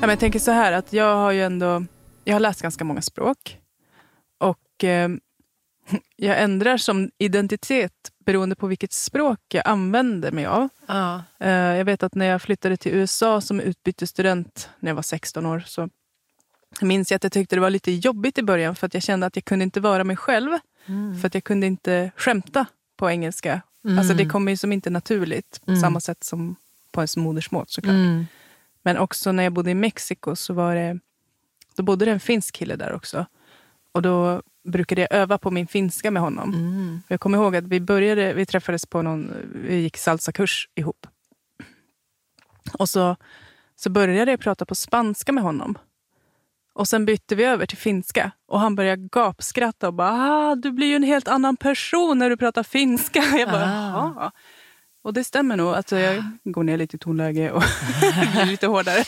men jag tänker så här att jag har läst ganska många språk. Och jag ändrar som identitet beroende på vilket språk jag använder mig av. Ja. Jag vet att när jag flyttade till USA som utbytesstudent när jag var 16 år så minns jag att jag tyckte det var lite jobbigt i början för att jag kände att jag kunde inte vara mig själv. För att jag kunde inte skämta på engelska. Alltså det kommer ju som inte naturligt på samma sätt som på ens modersmål såklart. Men också när jag bodde i Mexiko så då bodde det en finsk kille där också. Och då brukade jag öva på min finska med honom. Jag kommer ihåg att vi träffades på vi gick salsakurs ihop. Och så började jag prata på spanska med honom. Och sen bytte vi över till finska. Och han började gapskratta och bara, du blir ju en helt annan person när du pratar finska. Jag bara, ja. Och det stämmer nog. Alltså jag går ner lite i tonläge och blir lite hårdare.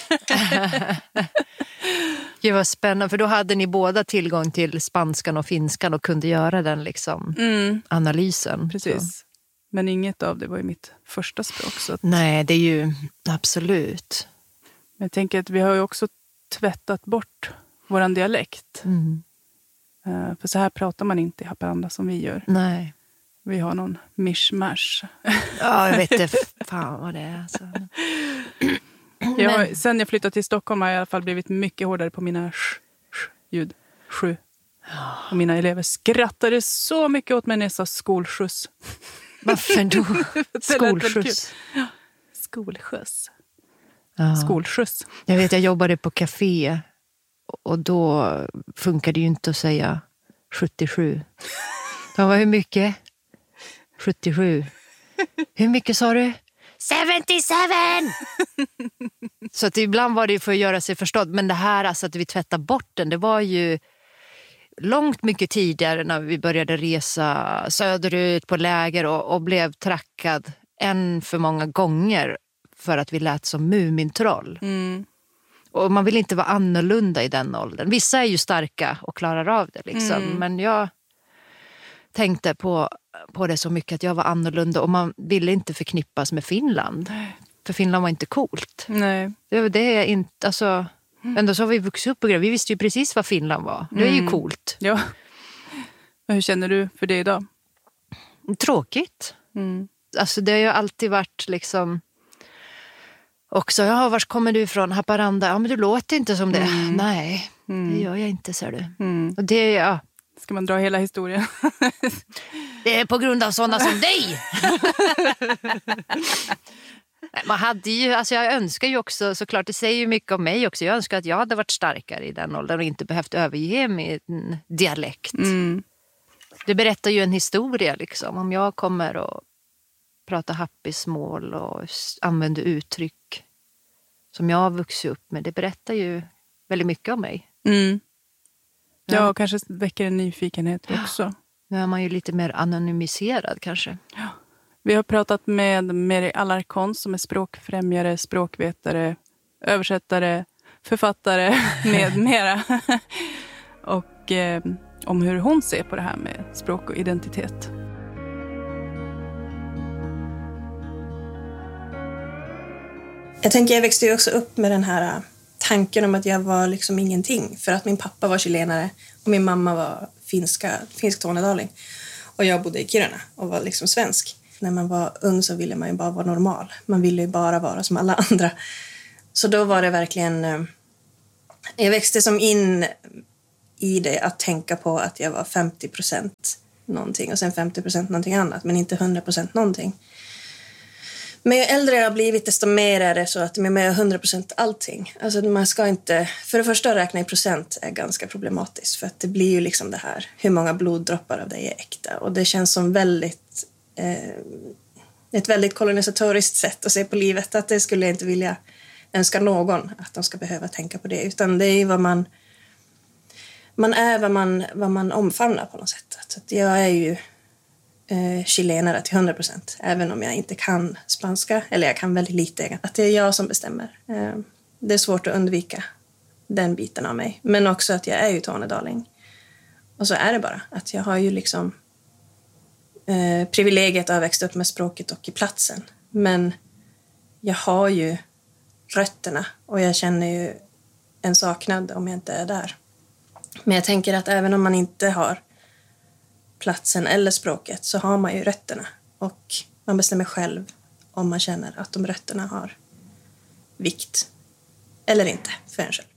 Gud vad spännande, för då hade ni båda tillgång till spanskan och finskan och kunde göra den liksom analysen. Precis. Så. Men inget av det var ju mitt första språk. Så att... Nej, det är ju absolut. Men jag tänker att vi har ju också tvättat bort våran dialekt. För så här pratar man inte i Haparanda som vi gör. Nej. Vi har någon mishmash. Ja, jag vet inte. Fan vad det är. Alltså. Sen jag flyttade till Stockholm har jag i alla fall blivit mycket hårdare på mina ljud. Och mina elever skrattade så mycket åt mig när jag sa skolskjuts. Varför då? Skolskjuts. Ja. Skolskjuts. Ja. Skolskjuts. Jag vet, jag jobbade på café och då funkade ju inte att säga 77. De var hur mycket? 77. Hur mycket sa du? 77! Så att ibland var det för att göra sig förstådd. Men det här alltså att vi tvättar bort den, det var ju långt mycket tidigare när vi började resa söderut på läger och blev trackad än för många gånger för att vi lät som Mumintroll. Och man vill inte vara annorlunda i den åldern. Vissa är ju starka och klarar av det liksom. Men jag tänkte på det så mycket att jag var annorlunda och man ville inte förknippas med Finland. För Finland var inte coolt. Nej. Det är inte, alltså, ändå så har vi vuxit upp och grejer. Vi visste ju precis vad Finland var. Det är ju coolt. Ja. Men hur känner du för det idag? Tråkigt. Alltså det har ju alltid varit liksom också, var kommer du ifrån? Haparanda? Ja, men du låter inte som det. Nej, det gör jag inte, ser du. Och det, ja. Ska man dra hela historien? Det är på grund av sådana som dig! Man hade ju, alltså jag önskar ju också, såklart det säger ju mycket om mig också. Jag önskar att jag hade varit starkare i den åldern och inte behövt överge min dialekt. Det berättar ju en historia liksom. Om jag kommer och pratar happismål och använder uttryck som jag har vuxit upp med. Det berättar ju väldigt mycket om mig. Ja, och kanske väcker en nyfikenhet också. Nu är man ju lite mer anonymiserad kanske. Ja. Vi har pratat med Mary Alarcon som är språkfrämjare, språkvetare, översättare, författare med mera. Och om hur hon ser på det här med språk och identitet. Jag tänker, jag växte ju också upp med den här tanken om att jag var liksom ingenting. För att min pappa var chilenare och min mamma var finsk tornedaling. Och jag bodde i Kiruna och var liksom svensk. När man var ung så ville man ju bara vara normal. Man ville ju bara vara som alla andra. Så då var det verkligen... Jag växte som in i det att tänka på att jag var 50% någonting. Och sen 50% någonting annat. Men inte 100% någonting. Men ju äldre jag har blivit desto mer är det så att jag är med 100% allting. Alltså man ska inte... För det första räkna i procent är ganska problematiskt. För att det blir ju liksom det här. Hur många bloddroppar av dig är äkta. Och det känns som ett väldigt kolonisatoriskt sätt att se på livet. Att det skulle jag inte vilja önska någon. Att de ska behöva tänka på det. Utan det är ju vad man är vad man omfamnar på något sätt. Så att jag är ju... chilenare till 100%, även om jag inte kan spanska, eller jag kan väldigt lite, att det är jag som bestämmer. Det är svårt att undvika den biten av mig, men också att jag är ju tornedaling. Och så är det bara, att jag har ju liksom privilegiet att ha växt upp med språket och i platsen, men jag har ju rötterna och jag känner ju en saknad om jag inte är där. Men jag tänker att även om man inte har platsen eller språket så har man ju rötterna. Och man bestämmer själv om man känner att de rötterna har vikt eller inte för en själv.